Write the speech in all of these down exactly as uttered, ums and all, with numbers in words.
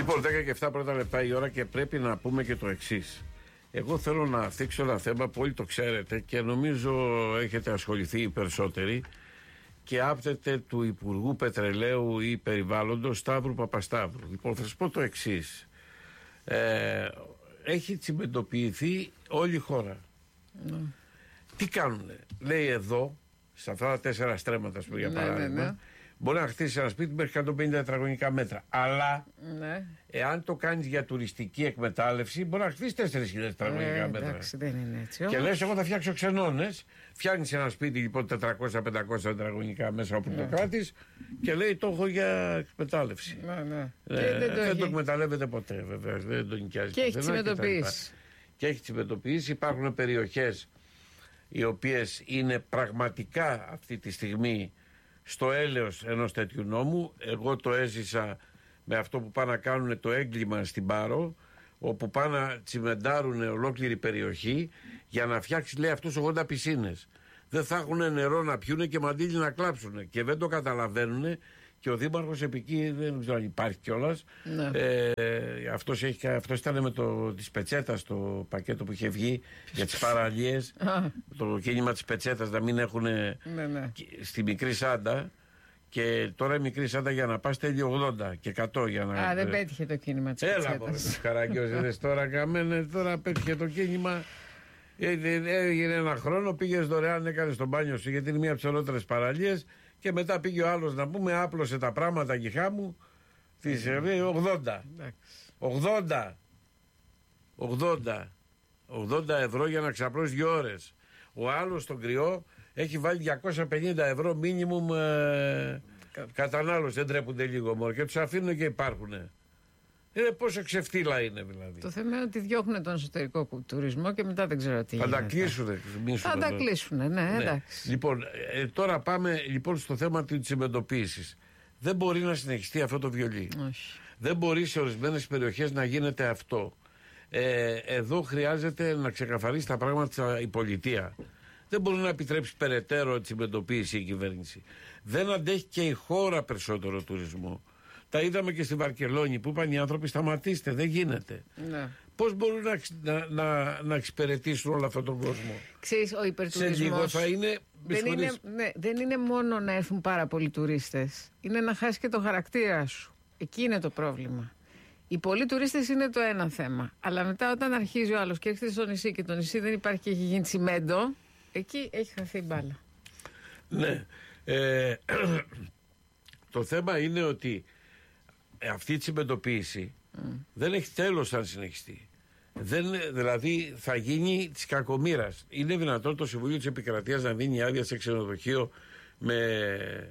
Λοιπόν, δέκα και επτά πρώτα λεπτά η ώρα και πρέπει να πούμε και το εξής. Εγώ θέλω να θίξω ένα θέμα που όλοι το ξέρετε και νομίζω έχετε ασχοληθεί οι περισσότεροι και άπτεται του Υπουργού Πετρελαίου ή Περιβάλλοντος Σταύρου Παπασταύρου. Λοιπόν, θα σας πω το εξής. Ε, έχει τσιμεντοποιηθεί όλη η χώρα. Mm. Τι κάνουνε? Λέει εδώ, σε αυτά τα τέσσερα στρέμματα, ας πούμε, για παράδειγμα, ναι, ναι, ναι. Μπορεί να χτίσει ένα σπίτι μέχρι εκατόν πενήντα τετραγωνικά μέτρα. Αλλά ναι. εάν το κάνεις για τουριστική εκμετάλλευση, μπορεί να χτίσει τέσσερις χιλιάδες τετραγωνικά ε, μέτρα. Εντάξει, δεν είναι έτσι. Και λες, εγώ θα φτιάξω ξενώνες. Φτιάχνεις ένα σπίτι λοιπόν τετρακόσια με πεντακόσια τετραγωνικά μέσα όπου ναι. το κράτης και λέει το έχω για εκμετάλλευση. Ναι, ναι. Ε, δεν το, δεν το εκμεταλλεύεται ποτέ, βέβαια. Δεν το νοικιάζει. Και έχει τσιμεντοποιήσει. Και έχει τσιμεντοποιήσει. Υπάρχουν περιοχές οι οποίες είναι πραγματικά αυτή τη στιγμή στο έλεος ενός τέτοιου νόμου. Εγώ το έζησα με αυτό που πάνε να κάνουν το έγκλημα στην Πάρο, όπου πάνε να τσιμεντάρουν ολόκληρη περιοχή για να φτιάξει, λέει, αυτούς ογδόντα πισίνες. Δεν θα έχουν νερό να πιούνε και μαντίλι να κλάψουν και δεν το καταλαβαίνουν. Και ο δήμαρχος επί εκεί δεν ξέρω αν υπάρχει κιόλας. Ναι. Ε, αυτός, έχει, αυτός ήταν με το, της Πετσέτας το πακέτο που είχε βγει για τις παραλίες. Το κίνημα της Πετσέτας να μην έχουν ναι, ναι. στη Μικρή Σάντα. Και τώρα η Μικρή Σάντα για να πας τέλει ογδόντα και εκατό για να. Α, δεν πέτυχε το κίνημα της Πετσέτας. Έλα, μπορεί Καραγκιόζηδες τώρα καμένε, τώρα πέτυχε το κίνημα. Έγινε ένα χρόνο, πήγες δωρεάν, έκανες το μπάνιο σου γιατί είναι μία από τις ολότερες παραλίες. Και μετά πήγε ο άλλος να πούμε, άπλωσε τα πράγματα γυχά μου. Της ογδόντα. ογδόντα. ογδόντα. ογδόντα ευρώ για να ξαπλώσει δύο ώρες. Ο άλλος στον κρυό έχει βάλει διακόσια πενήντα ευρώ μίνιμουμ ε, κατανάλωση. Δεν τρέπονται λίγο μόνο και τους αφήνουν και υπάρχουνε. Είναι πόσο ξεφτύλα είναι δηλαδή. Το θέμα είναι ότι διώχνουν τον εσωτερικό τουρισμό και μετά δεν ξέρω τι. Θα τα κλείσουνε. Θα τα κλείσουνε, ναι, ναι, εντάξει. Λοιπόν, ε, τώρα πάμε λοιπόν στο θέμα της τσιμεντοποίησης. Δεν μπορεί να συνεχιστεί αυτό το βιολί. Όχι. Δεν μπορεί σε ορισμένες περιοχές να γίνεται αυτό. Ε, εδώ χρειάζεται να ξεκαθαρίσει τα πράγματα η πολιτεία. Δεν μπορεί να επιτρέψει περαιτέρω τσιμεντοποίηση η κυβέρνηση. Δεν αντέχει και η χώρα περισσότερο τουρισμό. Τα είδαμε και στη Βαρκελόνη που είπαν οι άνθρωποι σταματήστε, δεν γίνεται. Ναι. Πώς μπορούν να, να, να, να εξυπηρετήσουν όλο αυτόν τον κόσμο? Ξέρεις, ο υπερτουρισμός σε λίγο θα είναι, δεν είναι, ναι, δεν είναι μόνο να έρθουν πάρα πολλοί τουρίστες. Είναι να χάσει και το χαρακτήρα σου. Εκεί είναι το πρόβλημα. Οι πολλοί τουρίστες είναι το ένα θέμα. Αλλά μετά όταν αρχίζει ο άλλος και έρχεται στο νησί και το νησί δεν υπάρχει και έχει γίνει τσιμέντο, εκεί έχει χαθεί η μπάλα. Ναι. Ε, το θέμα είναι ότι αυτή η τσιμεντοποίηση mm. δεν έχει τέλος αν συνεχιστεί. Δεν, δηλαδή θα γίνει της κακομοίρας. Είναι δυνατόν το Συμβούλιο της Επικρατείας να δίνει άδεια σε ξενοδοχείο με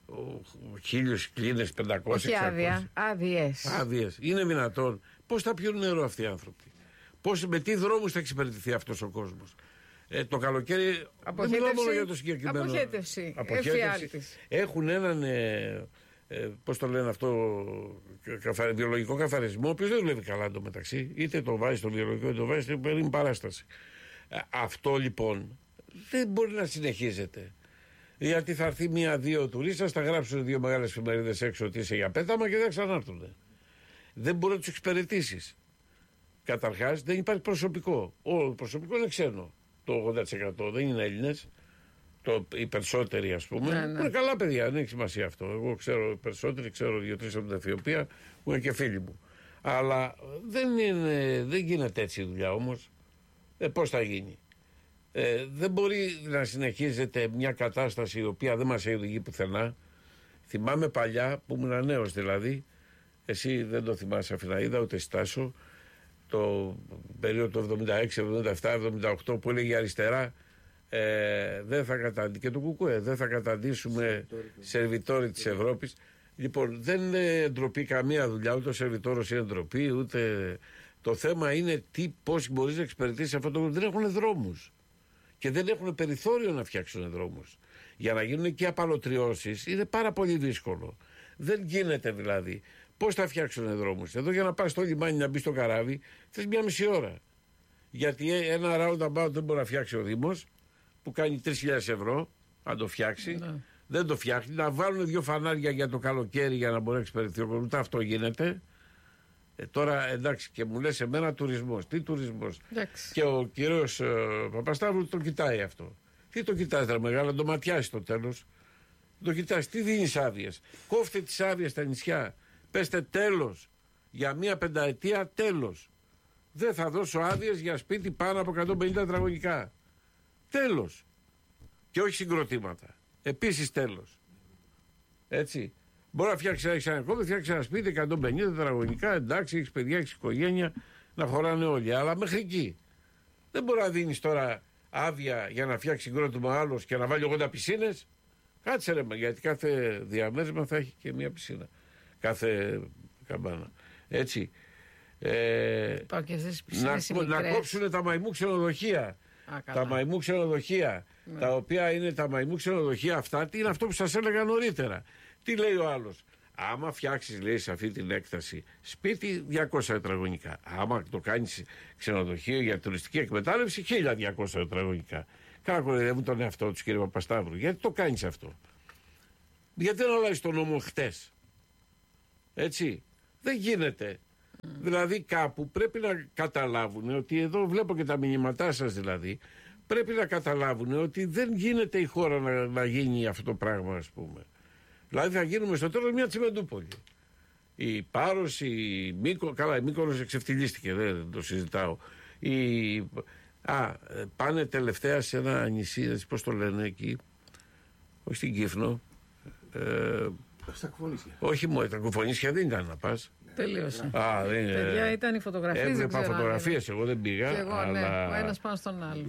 χίλιους κλίνες, πεντακόσιες. Όχι άδεια, άδειες. Άδειες. Είναι δυνατόν? Πώς θα πιούν νερό αυτοί οι άνθρωποι? Πώς, με τι δρόμους θα εξυπηρετηθεί αυτός ο κόσμος? Ε, το καλοκαίρι δεν μιλάω μόνο για το συγκεκριμένο. Αποχέτευση. Αποχέτευση. Έχουν έναν ε, ε, πώς το λένε αυτό, καθαρι, βιολογικό καθαρισμό, ο οποίος δεν δουλεύει καλά εντωμεταξύ. Είτε το βάζει στο βιολογικό, είτε το βάζει στην περίπου παράσταση. Ε, αυτό λοιπόν δεν μπορεί να συνεχίζεται. Γιατί θα έρθει μία-δύο τουρίστες, θα γράψουν δύο μεγάλες εφημερίδες έξω ότι είσαι για πέταμα και δεν ξανάρθουν. Δεν μπορεί να τους εξυπηρετήσεις. Καταρχάς δεν υπάρχει προσωπικό. Ο προσωπικό είναι ξένο. Το ογδόντα τοις εκατό δεν είναι Έλληνες. Το, οι περισσότεροι, ας πούμε. Ναι, ναι. Είναι καλά παιδιά, δεν έχει σημασία αυτό. Εγώ ξέρω περισσότεροι, ξέρω δύο-τρεις από την Αιθιοπία που είναι και φίλοι μου. Αλλά δεν, είναι, δεν γίνεται έτσι η δουλειά όμως. Ε, πώς θα γίνει? Ε, δεν μπορεί να συνεχίζεται μια κατάσταση η οποία δεν μας οδηγεί πουθενά. Θυμάμαι παλιά που ήμουν νέος δηλαδή. Εσύ δεν το θυμάσαι Αφιναίδα, ούτε Στάσο. Το περίοδο του εβδομήντα έξι, εβδομήντα επτά, εβδομήντα οκτώ που έλεγε αριστερά, ε, δεν θα καταντήσουμε, και το Κουκουέ, δεν θα καταντήσουμε σερβιτόροι της Ευρώπης. Λοιπόν, δεν είναι ντροπή καμία δουλειά, ούτε ο σερβιτόρος είναι ντροπή, ούτε. Το θέμα είναι τι, πώς μπορείς να εξυπηρετήσεις αυτό το κόσμο. Δεν έχουν δρόμους και δεν έχουν περιθώριο να φτιάξουν δρόμους. Για να γίνουν και απαλωτριώσεις είναι πάρα πολύ δύσκολο. Δεν γίνεται δηλαδή. Πώς θα φτιάξουν δρόμους? Εδώ για να πας στο λιμάνι να μπει στο καράβι θες μια μισή ώρα. Γιατί ένα roundabout δεν μπορεί να φτιάξει ο Δήμος που κάνει τρεις χιλιάδες ευρώ, αν το φτιάξει. Ναι. Δεν το φτιάχνει. Να βάλουν δύο φανάρια για το καλοκαίρι για να μπορεί να εξυπηρετηθεί ο κόσμος. Αυτό γίνεται. Ε, τώρα εντάξει, και μου λες εμένα τουρισμός. Τι τουρισμός? Εντάξει. Και ο κύριος ε, Παπασταύρου το κοιτάει αυτό. Τι το κοιτάς, ρε μεγάλα, το ματιάσει στο τέλος. Το κοιτάς, τι δίνεις άδειες? Κόφτε τις άδειες στα νησιά. Πέστε τέλος. Για μία πενταετία τέλος. Δεν θα δώσω άδειες για σπίτι πάνω από εκατόν πενήντα τετραγωνικά. Τέλος. Και όχι συγκροτήματα. Επίσης τέλος. Έτσι. Μπορεί να φτιάξει ένα, ένα κόμμα, φτιάξει ένα σπίτι εκατόν πενήντα τετραγωνικά, εντάξει, έχει παιδιά, έχει οικογένεια, να χωράνε όλοι. Αλλά μέχρι εκεί. Δεν μπορεί να δίνει τώρα άδεια για να φτιάξει συγκρότημα άλλο και να βάλει ογδόντα πισίνες. Κάτσε ρε, γιατί κάθε διαμέρισμα θα έχει και μία πισίνα. Κάθε καμπάνα. Έτσι. Ε, να, να κόψουν τα μαϊμού ξενοδοχεία. Α, τα μαϊμού ξενοδοχεία. Ναι. Τα οποία είναι τα μαϊμού ξενοδοχεία αυτά, τι είναι αυτό που σας έλεγα νωρίτερα. Τι λέει ο άλλος? Άμα φτιάξεις, λέει, σε αυτή την έκταση σπίτι διακόσια τετραγωνικά. Άμα το κάνεις ξενοδοχείο για τουριστική εκμετάλλευση, χίλια διακόσια τετραγωνικά. Κάνα κοροϊδεύουν τον εαυτό τους, κύριε Παπασταύρου. Γιατί το κάνεις αυτό? Γιατί δεν αλλάζει τον νόμο χτες? Έτσι. Δεν γίνεται. Mm. Δηλαδή κάπου πρέπει να καταλάβουν ότι, εδώ βλέπω και τα μηνύματά σας δηλαδή, πρέπει να καταλάβουν ότι δεν γίνεται η χώρα να, να γίνει αυτό το πράγμα, ας πούμε. Δηλαδή θα γίνουμε στο τέλος μια Τσιμεντούπολη. Η Πάρος, η Μύκο, καλά, η Μύκονος εξευτυλίστηκε, δεν το συζητάω. Η, α, πάνε τελευταία σε ένα νησί, πώς το λένε εκεί, όχι στην Κύφνο. Ε, στα Κουφονίσια. Όχι μόνο, τα Κουφονίσια δεν ήταν να πας. Τελείωσε. Α, δεν, παιδιά, ήταν οι φωτογραφίες. Έβλεπα φωτογραφίες, εγώ δεν πήγα. Και εγώ, αλλά... ναι, ο ένας πάνω στον άλλο.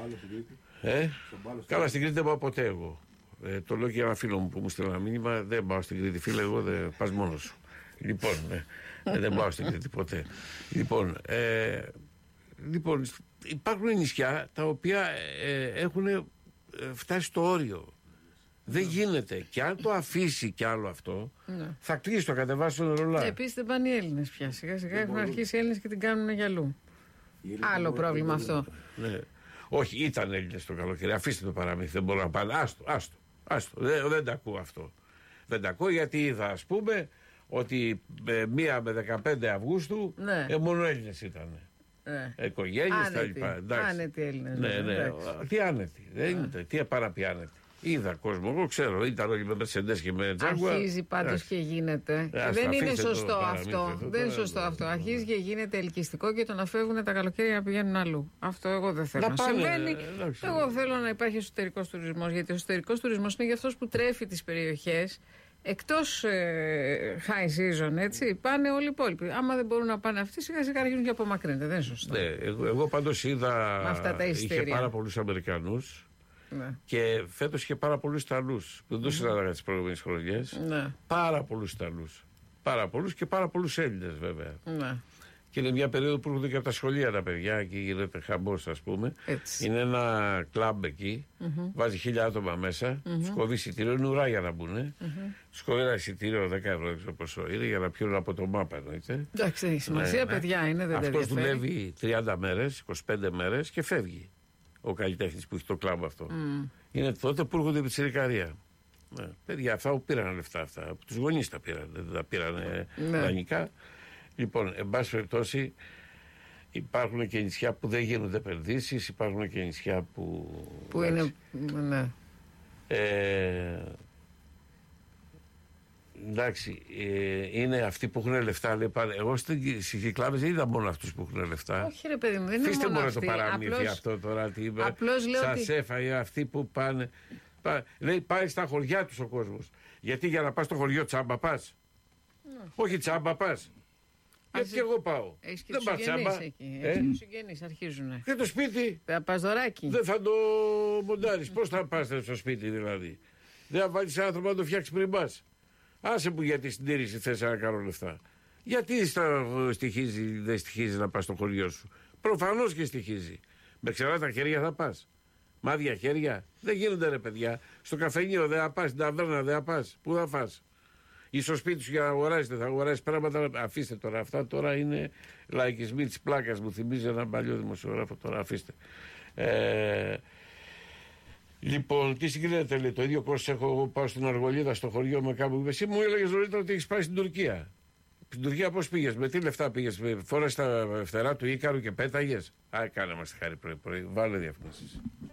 Ε? Καλά, στην Κρήτη δεν πάω ποτέ εγώ. Ε, το λέω και για ένα φίλο μου που μου στείλε ένα μήνυμα. Δεν πάω στην Κρήτη, φίλε, εγώ δεν πας μόνος σου. Λοιπόν, ε, ε, δεν πάω στην Κρήτη ποτέ. Λοιπόν, ε, λοιπόν, υπάρχουν νησιά τα οποία ε, έχουν φτάσει στο όριο. Δεν γίνεται. Και αν το αφήσει κι άλλο αυτό, ναι, θα κλείσει, το κατεβάσει το νερολά. Και επίσης δεν πάνε οι Έλληνες πια. Σιγά σιγά έχουν αρχίσει οι Έλληνες και την κάνουν γυαλού. Άλλο πρόβλημα αυτό. Ναι. Όχι, ήταν Έλληνες το καλοκαίρι. Αφήστε το παραμύθι. Δεν μπορούν να πάνε. Άστο, άστο. άστο. Δεν, δεν τα ακούω αυτό. Δεν τα ακούω γιατί είδα, ας πούμε, ότι ε, μία με δεκαπέντε Αυγούστου, ναι, ε, μόνο Έλληνες ήταν. Ναι. Οικογένειες τα λοιπά. Άνετοι Έλληνες. Ναι, ναι. Τι άνετοι. Δεν είναι. Τι παραπιάνετοι. Είδα κόσμο, εγώ ξέρω, ήταν όλοι με Mercedes και με Jaguar. Αρχίζει πάντως και γίνεται. Ε, δεν είναι σωστό αυτό. Δεν είναι σωστό αυτό. Αρχίζει και γίνεται ελκυστικό και το να φεύγουν τα καλοκαίρια να πηγαίνουν αλλού. Αυτό εγώ δεν θέλω να, να συμβαίνει. Εγώ θέλω να υπάρχει εσωτερικός τουρισμός. Γιατί ο εσωτερικός τουρισμός είναι για αυτός που τρέφει τις περιοχές. Εκτός ε, high season, έτσι, πάνε όλοι οι υπόλοιποι. Άμα δεν μπορούν να πάνε αυτοί, σιγά σιγά αρχίζουν και απομακρύνεται. Δεν είναι σωστό. Ναι, εγώ, εγώ πάντως είδα. Είχε πάρα πολλούς Αμερικανούς. Ναι. Και φέτος είχε πάρα πολλούς Ιταλούς. Δεν το συναντάγα τις προηγούμενες χρονιές. Ναι. Πάρα πολλούς Ιταλούς. Πάρα πολλούς και πάρα πολλούς Έλληνες βέβαια. Ναι. Και είναι μια περίοδο που έρχονται και από τα σχολεία τα παιδιά και γίνεται χαμπός, ας πούμε. Έτσι. Είναι ένα κλαμπ εκεί. Mm-hmm. Βάζει χίλια άτομα μέσα. Mm-hmm. Τους κόβει εισιτήριο. Είναι ουρά για να μπουν. Mm-hmm. Τους κόβει ένα εισιτήριο δέκα ευρώ, δεν ξέρω πόσο είναι, για να πιούν από το μάπα. Εννοείται. Εντάξει, η σημασία, ναι, παιδιά είναι. Δεν αυτός δουλεύει τριάντα μέρες, είκοσι πέντε μέρες και φεύγει. Ο καλλιτέχνης που έχει το κλαμπ αυτό. Mm. Είναι τότε που έρχονται με τη σιρικαρία. Ναι. Παιδιά, αυτά που πήραν λεφτά αυτά. Από τους γονείς τα πήραν. Δεν τα πήραν ναι. δανεικά. Λοιπόν, εν πάση περιπτώσει, υπάρχουν και νησιά που δεν γίνονται επενδύσεις. Υπάρχουν και νησιά που. Που είναι. Ναι. Ε, εντάξει, ε, είναι αυτοί που έχουν λεφτά. Λέει, πάνε. Εγώ στις κυκλάδες δεν είδα μόνο αυτούς που έχουν λεφτά. Όχι, ρε παιδί μου, δεν είναι Φύστε μόνο το παραμύθι απλώς, αυτό τώρα. Τι είπε. Σας ότι... έφαγε αυτοί που πάνε. Πά, λέει, πάει στα χωριά τους ο κόσμος. Γιατί για να πας στο χωριό τσάμπα πας. Mm. Όχι τσάμπα πας. Γιατί και εγώ πάω. Έχεις και δεν πάω τσάμπα. Εκεί. Ε? Τους συγγενείς αρχίζουν. Και το σπίτι. Θα πας δωράκι. Δεν θα το μοντάρεις. Πώς θα πας στο σπίτι δηλαδή. Δεν θα βάλεις άνθρωπο να το φτιάξει πριν πας. Άσε που για τη συντήρηση θες να κάνω λεφτά. Γιατί στοιχίζει, δεν στοιχίζει να πας στο χωριό σου. Προφανώς και στοιχίζει. Με ξερά τα χέρια θα πας. Μάδια χέρια. Δεν γίνονται ρε παιδιά. Στο καφενείο δεν θα πας, στην ταβέρνα δεν θα πας. Πού θα φας. Ή στο σπίτι σου για να αγοράσετε, θα αγοράσει πράγματα. Αφήστε τώρα. Αυτά τώρα είναι λαϊκισμοί της πλάκας. Μου θυμίζει έναν παλιό δημοσιογράφο τώρα. Αφήστε. Ε, Λοιπόν, τι συγκρίνεται, λέει, το ίδιο κόσμο έχω εγώ πάω στην Αργολίδα στο χωριό με κάπου. Εσύ μου έλεγε νωρίτερα ότι έχει πάει στην Τουρκία. Στην Τουρκία πώς πήγες, με τι λεφτά πήγες, φόρας τα φτερά του Ίκαρου και πέταγες. Α, κάνε μας τη χάρη πρωί-πρωί, βάλε διαφημίσεις.